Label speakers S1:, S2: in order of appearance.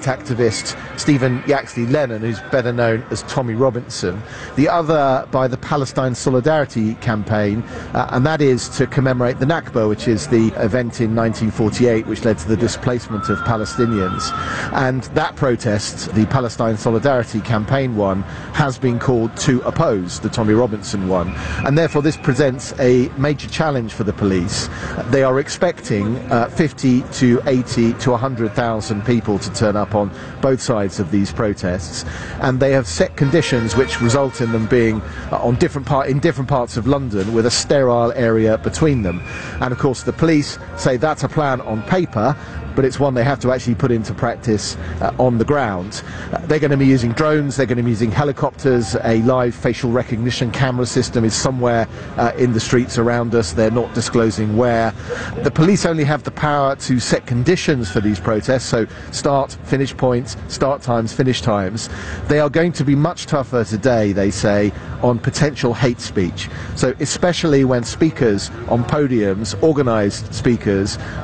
S1: activist Stephen Yaxley Lennon, who's better known as Tommy Robinson. The other by the Palestine Solidarity Campaign, and that is to commemorate the Nakba, which is the event in 1948 which led to the displacement of Palestinians. And that protest, the Palestine Solidarity Campaign one, has been called to oppose the Tommy Robinson one. And therefore this presents a major challenge for the police. They are expecting 50 to 80 to 100,000 people to turn up on both sides of these protests, and they have set conditions which result in them being in different parts of London with a sterile area between them. And of course the police say that's a plan on paper, but it's one they have to actually put into practice on the ground. They're going to be using drones, they're going to be using helicopters, a live facial recognition camera system is somewhere in the streets around us, they're not disclosing where. The police only have the power to set conditions for these protests, so start, finish points, start times, finish times. They are going to be much tougher today, they say, on potential hate speech. So especially when speakers on podiums, organised speakers,